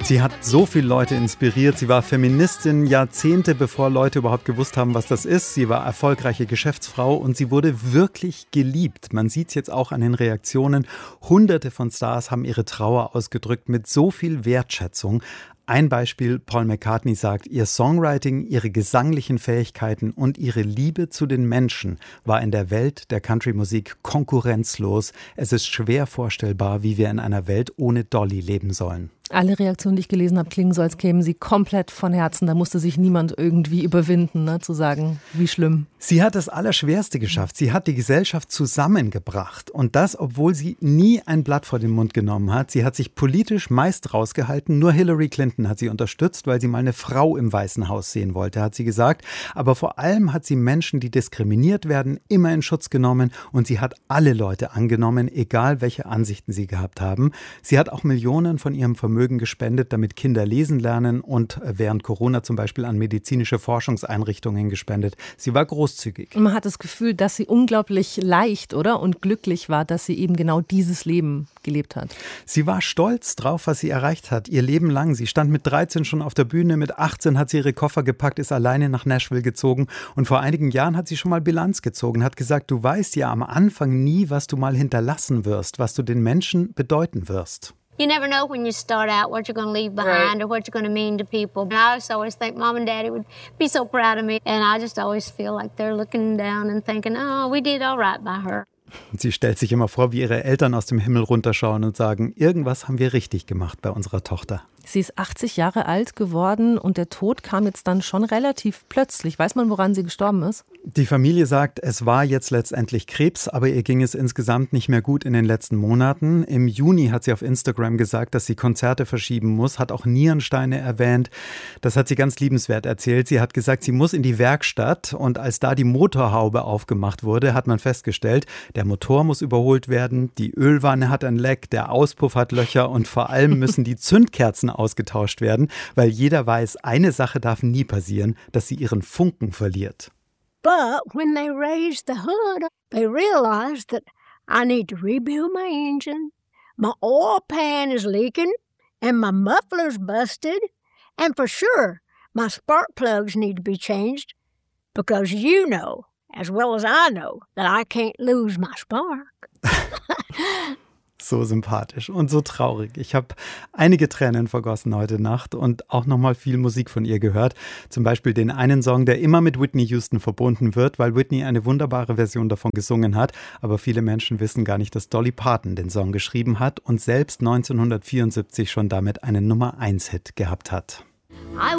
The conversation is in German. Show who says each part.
Speaker 1: Sie hat so viele Leute inspiriert. Sie war Feministin Jahrzehnte, bevor Leute überhaupt gewusst haben, was das ist. Sie war erfolgreiche Geschäftsfrau und sie wurde wirklich geliebt. Man sieht es jetzt auch an den Reaktionen. Hunderte von Stars haben ihre Trauer ausgedrückt mit so viel Wertschätzung. Ein Beispiel, Paul McCartney sagt, ihr Songwriting, ihre gesanglichen Fähigkeiten und ihre Liebe zu den Menschen war in der Welt der Country-Musik konkurrenzlos. Es ist schwer vorstellbar, wie wir in einer Welt ohne Dolly leben sollen.
Speaker 2: Alle Reaktionen, die ich gelesen habe, klingen so, als kämen sie komplett von Herzen. Da musste sich niemand irgendwie überwinden, zu sagen, wie schlimm.
Speaker 1: Sie hat das Allerschwerste geschafft. Sie hat die Gesellschaft zusammengebracht. Und das, obwohl sie nie ein Blatt vor den Mund genommen hat. Sie hat sich politisch meist rausgehalten. Nur Hillary Clinton hat sie unterstützt, weil sie mal eine Frau im Weißen Haus sehen wollte, hat sie gesagt. Aber vor allem hat sie Menschen, die diskriminiert werden, immer in Schutz genommen. Und sie hat alle Leute angenommen, egal welche Ansichten sie gehabt haben. Sie hat auch Millionen von ihrem Vermögen gespendet, damit Kinder lesen lernen und während Corona zum Beispiel an medizinische Forschungseinrichtungen gespendet. Sie war großzügig.
Speaker 2: Man hat das Gefühl, dass sie unglaublich leicht, und glücklich war, dass sie eben genau dieses Leben gelebt hat.
Speaker 1: Sie war stolz drauf, was sie erreicht hat, ihr Leben lang. Sie stand mit 13 schon auf der Bühne, mit 18 hat sie ihre Koffer gepackt, ist alleine nach Nashville gezogen und vor einigen Jahren hat sie schon mal Bilanz gezogen, hat gesagt, du weißt ja am Anfang nie, was du mal hinterlassen wirst, was du den Menschen bedeuten wirst.
Speaker 3: You never know when you start out what you're going to leave behind or what you're going to mean to people. And I just always think Mom and Daddy would be so proud of me. And I just always feel like they're looking down and thinking, oh, we did all right by her.
Speaker 1: Sie stellt sich immer vor, wie ihre Eltern aus dem Himmel runterschauen und sagen, irgendwas haben wir richtig gemacht bei unserer Tochter.
Speaker 2: Sie ist 80 Jahre alt geworden und der Tod kam jetzt dann schon relativ plötzlich. Weiß man, woran sie gestorben ist?
Speaker 1: Die Familie sagt, es war jetzt letztendlich Krebs, aber ihr ging es insgesamt nicht mehr gut in den letzten Monaten. Im Juni hat sie auf Instagram gesagt, dass sie Konzerte verschieben muss, hat auch Nierensteine erwähnt. Das hat sie ganz liebenswert erzählt. Sie hat gesagt, sie muss in die Werkstatt und als da die Motorhaube aufgemacht wurde, hat man festgestellt, der Motor muss überholt werden, die Ölwanne hat ein Leck, der Auspuff hat Löcher und vor allem müssen die Zündkerzen ausgetauscht werden, weil jeder weiß, eine Sache darf nie passieren, dass sie ihren Funken verliert.
Speaker 4: But when they raised the hood, they realized that I need to rebuild my engine, my oil pan is leaking, and my muffler's busted, and for sure, my spark plugs need to be changed, because you know, as well as I know, that I can't lose my spark.
Speaker 1: So sympathisch und so traurig. Ich habe einige Tränen vergossen heute Nacht und auch nochmal viel Musik von ihr gehört. Zum Beispiel den einen Song, der immer mit Whitney Houston verbunden wird, weil Whitney eine wunderbare Version davon gesungen hat. Aber viele Menschen wissen gar nicht, dass Dolly Parton den Song geschrieben hat und selbst 1974 schon damit einen Nummer-1-Hit gehabt hat.